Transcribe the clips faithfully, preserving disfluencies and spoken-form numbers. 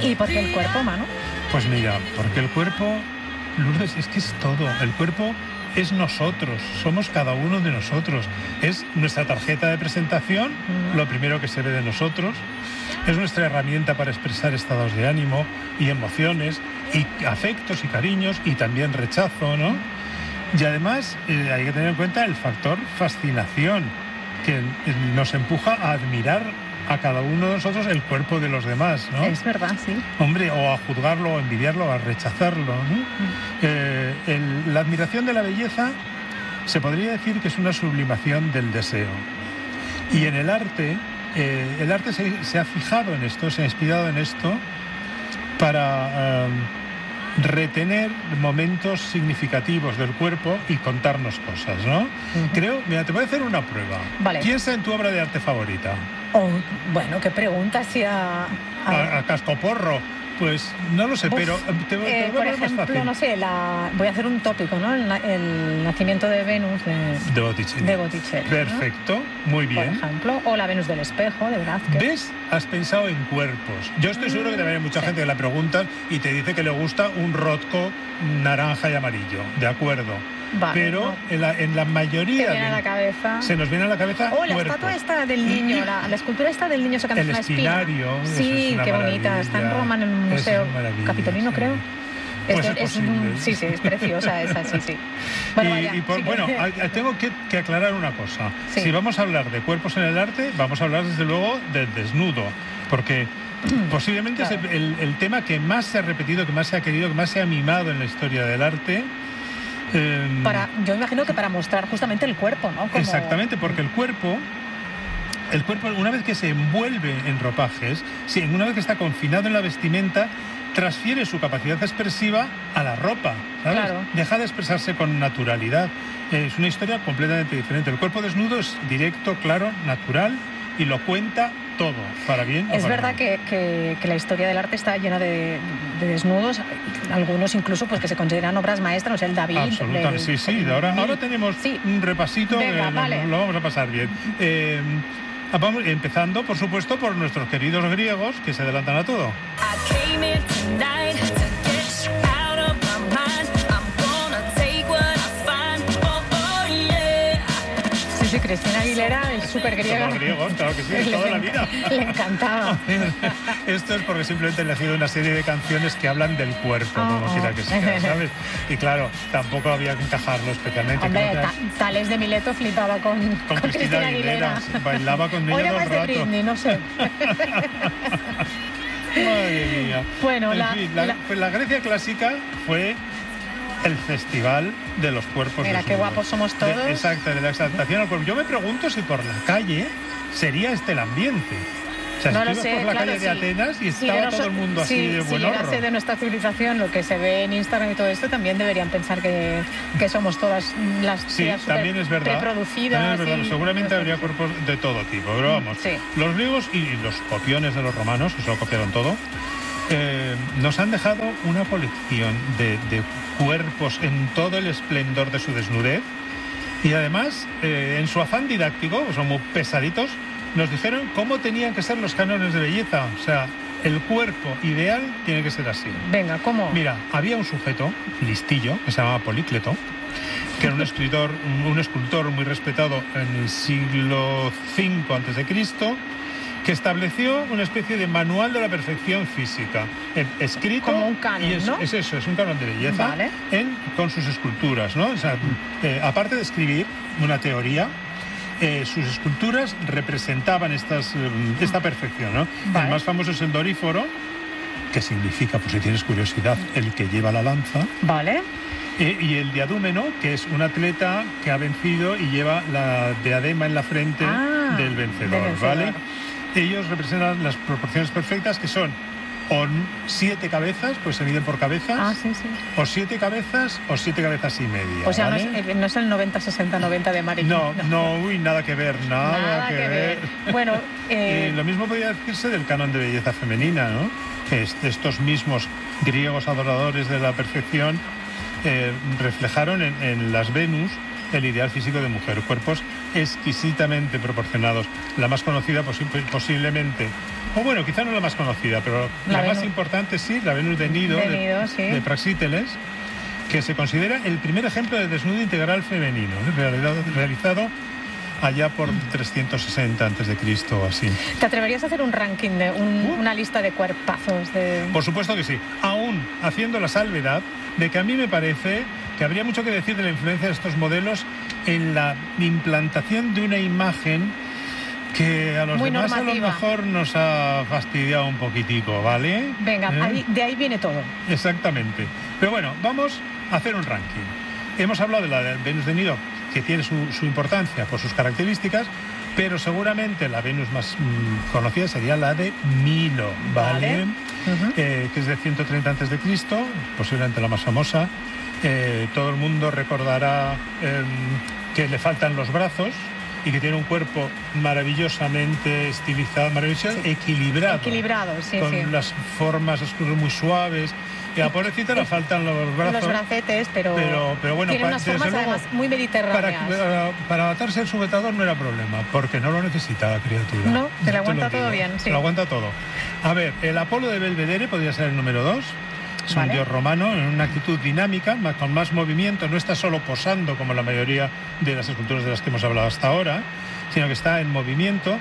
¿Y por qué el cuerpo, Manu? Pues mira, porque el cuerpo, Lourdes, es que es todo. El cuerpo es nosotros, somos cada uno de nosotros. Es nuestra tarjeta de presentación, mm. lo primero que se ve de nosotros. Es nuestra herramienta para expresar estados de ánimo y emociones, y afectos y cariños, y también rechazo, ¿no? Y además eh, hay que tener en cuenta el factor fascinación, que nos empuja a admirar a cada uno de nosotros el cuerpo de los demás, ¿no? Es verdad, sí. Hombre, o a juzgarlo, o a envidiarlo, o a rechazarlo, ¿no? Mm. Eh, el, la admiración de la belleza se podría decir que es una sublimación del deseo. Y en el arte, eh, el arte se, se ha fijado en esto, se ha inspirado en esto para eh, retener momentos significativos del cuerpo y contarnos cosas, ¿no? Uh-huh. Creo, mira, te voy a hacer una prueba. Vale. Piensa en tu obra de arte favorita. Oh, bueno, qué pregunta, si a... A, a, a cascoporro. Pues no lo sé, Uf, pero te, te eh, lo voy a por ejemplo, no sé, la, voy a hacer un tópico, ¿no? El, el nacimiento de Venus de, de Botticelli. De Botticelli, perfecto, ¿no? Muy bien. Por ejemplo, o la Venus del espejo de Velázquez. ¿Ves? Has pensado en cuerpos. Yo estoy seguro que también hay mucha sí. gente que la pregunta y te dice que le gusta un Rothko naranja y amarillo. De acuerdo. Vale, pero no. en, la, en la mayoría viene de, a la cabeza. se nos viene a la cabeza oh, la cuerpos. estatua esta del niño, la, la escultura esta del niño sacando el una espina. El espinario. Sí, es qué bonita. Está en Roma, en el Museo Capitolino, sí. creo. Pues es, es, es posible. Sí, sí, es preciosa esa, sí, sí. Bueno, y, vaya, y por, sí bueno que... tengo que, que aclarar una cosa. Sí. Si vamos a hablar de cuerpos en el arte, vamos a hablar desde luego del desnudo, porque posiblemente claro. es el, el tema que más se ha repetido, que más se ha querido, que más se ha mimado en la historia del arte. Eh, para, yo imagino que para mostrar justamente el cuerpo, ¿no? Como... Exactamente, porque el cuerpo, el cuerpo una vez que se envuelve en ropajes, sí, una vez que está confinado en la vestimenta, transfiere su capacidad expresiva a la ropa, ¿sabes? Claro. Deja de expresarse con naturalidad. Es una historia completamente diferente. El cuerpo desnudo es directo, claro, natural y lo cuenta todo, para bien o es para verdad mal. Que, que, que la historia del arte está llena de, de desnudos, algunos incluso pues que se consideran obras maestras, o sea, el David. Absolutamente, del, sí, sí. Ahora, ahora tenemos sí. un repasito, Venga, eh, vale. lo, lo vamos a pasar bien. Eh, vamos, empezando, por supuesto, por nuestros queridos griegos, que se adelantan a todo. Sí, Cristina Aguilera es súper griega. Los griegos, claro que sí, toda la vida. Le encantaba. Esto es porque simplemente he elegido una serie de canciones que hablan del cuerpo, oh, como quiera que sea, ¿sabes? Y claro, tampoco había que encajarlo especialmente. Hombre, que... ta Tales de Mileto flipaba con, con, con Cristina, Cristina Aguilera. Aguilera. Bailaba con ella todo el rato. O era más de Britney, no sé. Madre mía. Bueno, en la, fin, la, la... Pues la Grecia clásica fue el festival de los cuerpos. Mira, qué guapos somos todos. De, exacto, de la exaltación al cuerpo. Yo me pregunto si por la calle sería este el ambiente. O sea, no si lo ibas sé, por la claro, calle de sí. Atenas y sí, estaba no todo so... el mundo así sí, de buen Si llegase horror. de nuestra civilización, lo que se ve en Instagram y todo esto, también deberían pensar que, que somos todas las sí, también es verdad. reproducidas. También es verdad. Y... Seguramente habría cuerpos de todo tipo, pero vamos. Sí. Los griegos y los copiones de los romanos, que se lo copiaron todo, eh, nos han dejado una colección de, de cuerpos en todo el esplendor de su desnudez y además, eh, en su afán didáctico, son muy pesaditos, nos dijeron cómo tenían que ser los cánones de belleza. O sea, el cuerpo ideal tiene que ser así. Venga, ¿cómo? Mira, había un sujeto listillo que se llamaba Polícleto, que era un escritor, un escultor muy respetado en el siglo cinco antes de Cristo, que estableció una especie de manual de la perfección física, eh, escrito. Como un canon, y es, ¿no? es eso, es un canon de belleza, vale. en, con sus esculturas, ¿no? O sea, eh, aparte de escribir una teoría, eh, sus esculturas representaban estas, eh, esta perfección, ¿no? Vale. El más famoso es el Doríforo, que significa, por si tienes curiosidad, el que lleva la lanza. Vale. Eh, y el diadúmeno, que es un atleta que ha vencido y lleva la diadema en la frente ah, del vencedor, del vencedor, ¿vale? Ellos representan las proporciones perfectas, que son o siete cabezas, pues se miden por cabezas, ah, sí, sí. o siete cabezas o siete cabezas y media. O sea, ¿vale? no, es, no es el noventa sesenta noventa de Marilyn. No, no, uy, nada que ver, nada, nada que, que ver. ver. Bueno, eh... eh, lo mismo podría decirse del canon de belleza femenina, ¿no? Que es, estos mismos griegos adoradores de la perfección eh, reflejaron en, en las Venus el ideal físico de mujer, cuerpos exquisitamente proporcionados. La más conocida posi- posiblemente, o bueno, quizá no la más conocida, pero la, la más importante sí, la Venus de Nido, de, de, nido, sí. de Praxíteles, que se considera el primer ejemplo de desnudo integral femenino, ¿eh? realizado, realizado allá por trescientos sesenta antes de Cristo o así. ¿Te atreverías a hacer un ranking, de un, uh. una lista de cuerpazos? De... Por supuesto que sí, aún haciendo la salvedad de que a mí me parece que habría mucho que decir de la influencia de estos modelos en la implantación de una imagen que a los Muy demás normativa. A lo mejor nos ha fastidiado un poquitico, ¿vale? Venga, ¿Eh? ahí, de ahí viene todo. Exactamente. Pero bueno, vamos a hacer un ranking. Hemos hablado de la Venus de Nido, que tiene su, su importancia por sus características, pero seguramente la Venus más mmm, conocida sería la de Milo, ¿vale? vale. Uh-huh. eh, que es de ciento treinta antes de Cristo, posiblemente la más famosa. Eh, todo el mundo recordará eh, que le faltan los brazos y que tiene un cuerpo maravillosamente estilizado, maravilloso, sí. equilibrado. Equilibrado, sí, con sí. las formas muy suaves. Y a la pobrecita le faltan los brazos. Los bracetes, pero, pero, pero bueno, tiene unas formas luego, además muy mediterráneas. Para, para, para atarse el sujetador no era problema, porque no lo necesita la criatura. No, se le aguanta lo todo bien, sí. Se lo aguanta todo. A ver, el Apolo de Belvedere podría ser el número dos. Es vale. un dios romano en una actitud dinámica, con más movimiento. No está solo posando como la mayoría de las esculturas de las que hemos hablado hasta ahora, sino que está en movimiento.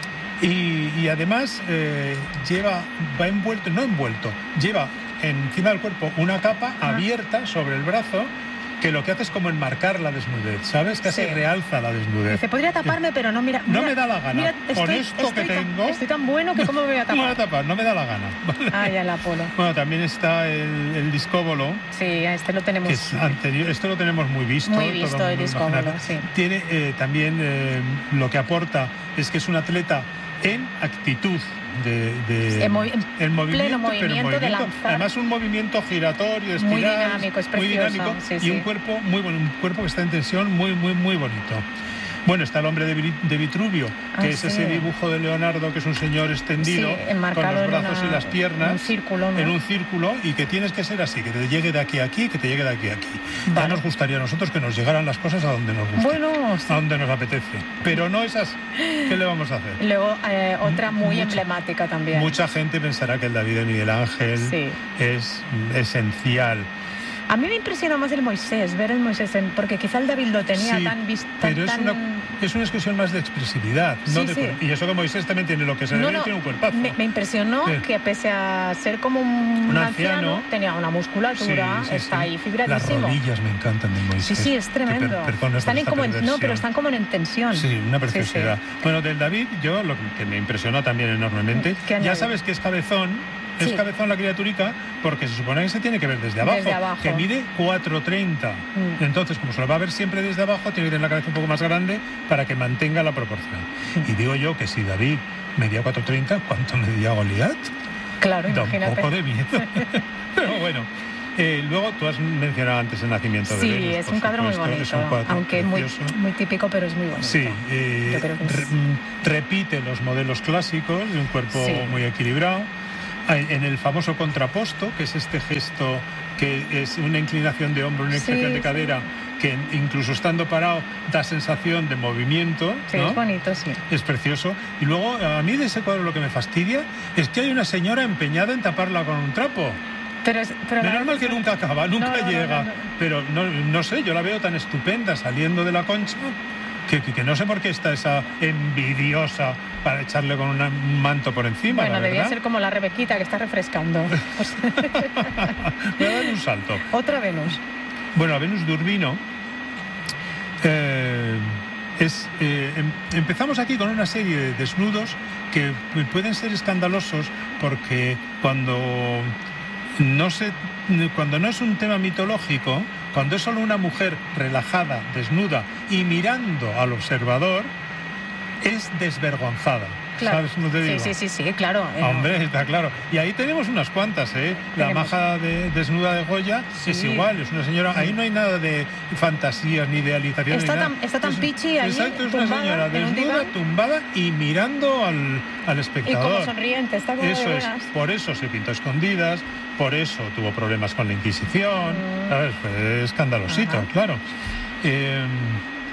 Y, y además eh, lleva, va envuelto, no envuelto, lleva encima del cuerpo una capa Ajá. abierta sobre el brazo, que lo que hace es como enmarcar la desnudez, ¿sabes? Casi sí. realza la desnudez. Dice, podría taparme, pero no, mira... No mira, me da la gana. Mira, estoy, Con esto estoy que tan, tengo... Estoy tan bueno que cómo me voy a tapar. No me voy a tapar, no me da la gana. ¿Vale? Ah, ya el Apolo. Bueno, también está el, el discóbolo. Sí, a este lo tenemos... Que es anterior, esto lo tenemos muy visto. Muy visto el discóbolo, sí. Tiene eh, también eh, lo que aporta es que es un atleta en actitud. De, de en movi el movimiento, pleno movimiento, pero movimiento de lanzar. Además un movimiento giratorio, espiral, muy dinámico, es muy dinámico sí, y sí. un cuerpo muy bueno, un cuerpo que está en tensión muy muy muy bonito. Bueno, está el hombre de, de Vitruvio, que ah, es sí. ese dibujo de Leonardo, que es un señor extendido, sí, con los brazos una, y las piernas, en un círculo, ¿no? en un círculo, y que tienes que ser así, que te llegue de aquí a aquí, que te llegue de aquí a aquí. Vale. Ya nos gustaría a nosotros que nos llegaran las cosas a donde nos gusta, bueno, sí. a donde nos apetece. Pero no es así. ¿Qué le vamos a hacer? Luego, eh, otra muy mucha, emblemática también. Mucha gente pensará que el David de Miguel Ángel sí. es esencial. A mí me impresiona más el Moisés, ver el Moisés, en, porque quizá el David lo tenía sí, tan visto. Pero tan... es, una, es una expresión más de expresividad. Sí, no de sí. Y eso que Moisés también tiene lo que se no, debe, no, tiene un cuerpazo. Me, me impresionó sí. que pese a ser como un, un anciano, anciano, tenía una musculatura, sí, sí, sí. está ahí fibradísimo. Las rodillas me encantan de Moisés. Sí, sí, es tremendo. Per, per, están en como en, no, pero están como en tensión. Sí, una preciosidad. Sí, sí. Bueno, del David, yo lo que me impresionó también enormemente, ya sabes que es cabezón. Es sí. cabezón la criaturica porque se supone que se tiene que ver desde abajo, desde abajo. que mide cuatro treinta. Mm. Entonces, como se lo va a ver siempre desde abajo, tiene que tener la cabeza un poco más grande para que mantenga la proporción. Mm. Y digo yo que si David medía cuatro treinta, ¿cuánto medía Goliat? Claro, da imagínate. un poco de miedo. Pero bueno. Eh, luego tú has mencionado antes el nacimiento de sí, Venus. Sí, es un cuadro muy bonito, es un cuadro aunque es muy, muy típico, pero es muy bonito. Sí, eh, es... re, repite los modelos clásicos de un cuerpo sí. muy equilibrado. En el famoso contraposto, que es este gesto que es una inclinación de hombro, una extensión sí, de cadera, sí. que incluso estando parado da sensación de movimiento. Sí, ¿no? Es bonito, sí. Es precioso. Y luego, a mí de ese cuadro lo que me fastidia es que hay una señora empeñada en taparla con un trapo. Pero es, pero Menos mal que nunca acaba, nunca no, no, llega. No, no, no. Pero no, no sé, yo la veo tan estupenda saliendo de la concha. Que, que, que no sé por qué está esa envidiosa para echarle con una, un manto por encima. Bueno, debía ¿verdad? ser como la Rebequita que está refrescando. Pues... Voy a dar un salto. Otra Venus. Bueno, la Venus de Urbino. Eh, es, eh, em, empezamos aquí con una serie de desnudos que pueden ser escandalosos porque cuando no, se, cuando no es un tema mitológico, cuando es solo una mujer relajada, desnuda y mirando al observador, es desvergonzada. Claro. ¿Sabes cómo te digo? Sí, sí, sí, sí, claro. Hombre, está claro. Y ahí tenemos unas cuantas, ¿eh? La tenemos. maja de, desnuda de Goya sí. es igual, es una señora... Ahí no hay nada de fantasías ni idealización. Está, ni tan, nada. está tan es, pichi ahí, exacto, es tumbada, una señora desnuda, tumbada y mirando al, al espectador. Y como sonriente, está como Eso de es, buenas. por eso se pintó a escondidas, por eso tuvo problemas con la Inquisición, mm. ¿sabes? Pues escandalosito, Ajá. claro. Eh,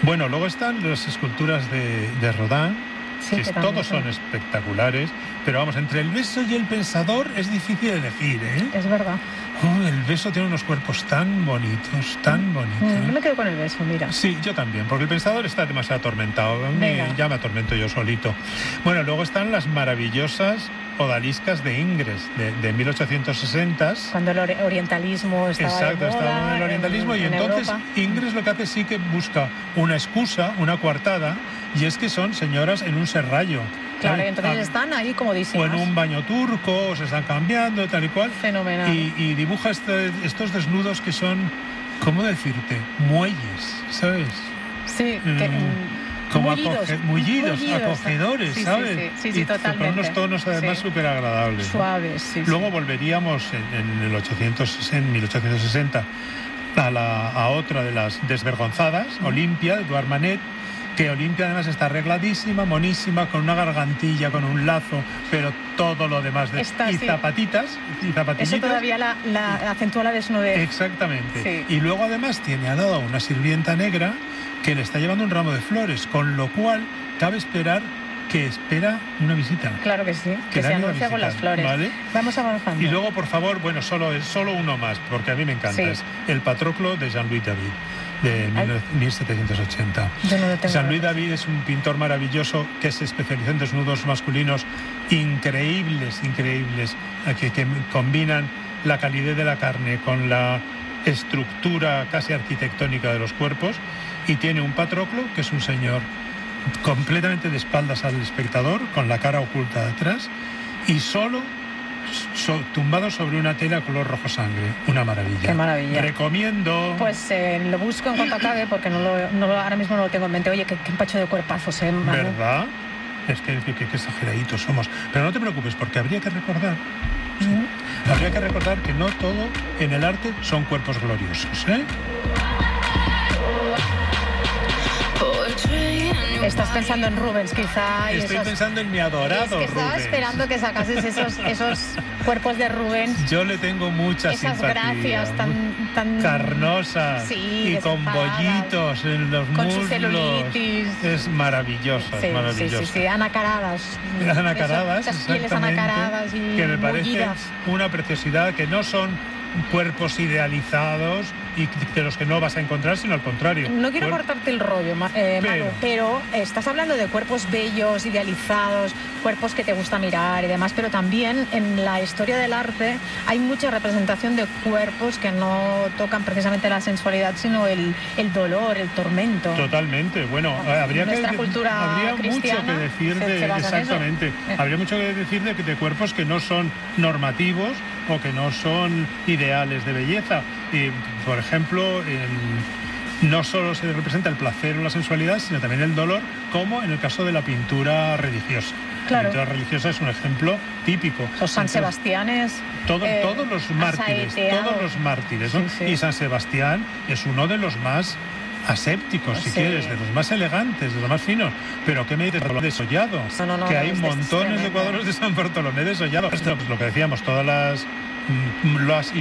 Bueno, luego están las esculturas de, de Rodin, Sí, que, que todos son. son espectaculares, pero vamos, entre el beso y el pensador es difícil elegir, ¿eh? Es verdad. Oh, el beso tiene unos cuerpos tan bonitos, tan bonitos. Mm, yo me quedo con el beso, mira. Sí, yo también, porque el pensador está demasiado atormentado. A mí ya me atormento yo solito. Bueno, luego están las maravillosas odaliscas de Ingres, de, de mil ochocientos sesenta. Cuando el orientalismo estaba Exacto, de moda, estaba en el orientalismo en, y en entonces Europa. Ingres lo que hace sí que busca una excusa, una coartada, y es que son señoras en un serrallo. Claro, y ¿sabes? entonces Ah, están ahí comodísimas. o en un baño turco, o se están cambiando, tal y cual. Fenomenal. Y, y dibuja este, estos desnudos que son, ¿cómo decirte? Muelles, ¿sabes? Sí, que, Mm, como mullidos, acoge- mullidos, mullidos. acogedores, Sí, sí, ¿sabes? sí, sí, sí, y totalmente. con unos tonos además Sí. súper agradables. Suaves, sí. Luego sí. volveríamos en, en el ochocientos, en mil ochocientos sesenta a, la, a otra de las desvergonzadas, Olimpia, de Eduard Manet, que Olimpia además está arregladísima, monísima, con una gargantilla, con un lazo, pero todo lo demás de Está, y sí. zapatitas, y zapatillitas. Eso todavía la, la acentúa la desnudez. Exactamente. Sí. Y luego además tiene al lado una sirvienta negra que le está llevando un ramo de flores, con lo cual cabe esperar que espera una visita. Claro que sí, que, Que se la han ido a anuncia con las visitar, flores. ¿vale? Vamos avanzando. Y luego, por favor, bueno, solo es solo uno más, porque a mí me encanta. Sí. Es el Patroclo de Jean-Louis David, de Ay. mil setecientos ochenta. Yo no lo tengo. Jean-Louis David es un pintor maravilloso que se especializó en desnudos masculinos increíbles, increíbles, que, que combinan la calidez de la carne con la estructura casi arquitectónica de los cuerpos, y tiene un Patroclo, que es un señor completamente de espaldas al espectador, con la cara oculta detrás, y solo so, tumbado sobre una tela color rojo sangre. Una maravilla. Qué maravilla. Recomiendo. Pues eh, lo busco en cuanto acabe, porque no lo, no lo- ahora mismo no lo tengo en mente. Oye, qué, qué empacho de cuerpazos, ¿eh, Manu? ¿Verdad? Es que, que, que exageraditos somos. Pero no te preocupes, porque habría que recordar, sí, Ujú. habría que recordar que no todo en el arte son cuerpos gloriosos, ¿eh? Estás pensando en Rubens, quizá. Y Estoy esos... pensando en mi adorado Es que estaba Rubens. esperando que sacases esos, esos cuerpos de Rubens. Yo le tengo mucha Esas simpatía. gracias tan, tan Carnosas Sí, y con desenfadadas. bollitos en los Con su muslos. celulitis. Es maravilloso, Sí, es maravilloso. sí, sí, sí, anacaradas. Anacaradas, Eso, esas pieles exactamente, anacaradas y que me parece mullidas. una preciosidad, que no son cuerpos idealizados y de los que no vas a encontrar, sino al contrario. No quiero Cuer- cortarte el rollo, Ma- eh, Manu, Pero- pero estás hablando de cuerpos bellos, idealizados, cuerpos que te gusta mirar y demás, pero también en la historia del arte hay mucha representación de cuerpos que no tocan precisamente la sensualidad, sino el, el dolor, el tormento. Totalmente. Bueno, Bueno, habría nuestra que cultura habría mucho cristiana que decir se- de se basa en eso. exactamente. Eh. Habría mucho que decir de, de cuerpos que no son normativos o que no son ideales de belleza. Y, por ejemplo, en- no solo se representa el placer o la sensualidad, sino también el dolor, como en el caso de la pintura religiosa. Claro. La pintura religiosa es un ejemplo típico. Los San Entonces, Sebastianes. todo- eh, todos los mártires, asaeteados. todos los mártires, ¿no? Sí, sí. Y San Sebastián es uno de los más asépticos, si Sí. quieres, de los más elegantes, de los más finos. Pero ¿qué me dices de Bartolomé desollado? No, no, no, que no, hay es- es montones de tremendo. cuadros de San Bartolomé desollado. Esto, pues, lo que decíamos, todas las, mm, las